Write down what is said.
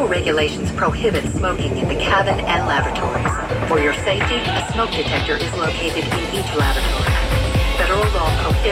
Federal regulations prohibit smoking in the cabin and laboratories. For your safety, a smoke detector is located in each laboratory. Federal law prohibits